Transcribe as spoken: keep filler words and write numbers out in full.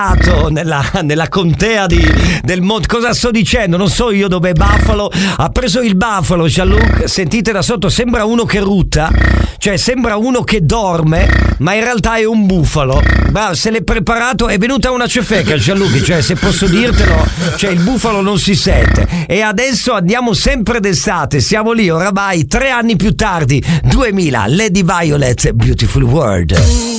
Nella, nella contea di, del Monte. Cosa sto dicendo? Non so io dove è Buffalo. Ha preso il Buffalo, Jean-Luc. Sentite da sotto, sembra uno che rutta, cioè sembra uno che dorme, ma in realtà è un bufalo. Ma se l'è preparato, è venuta una ciofeca, Jean-Luc, cioè se posso dirtelo, cioè il bufalo non si sente. E adesso andiamo sempre d'estate, siamo lì oramai tre anni più tardi, duemila, Lady Violet, Beautiful World.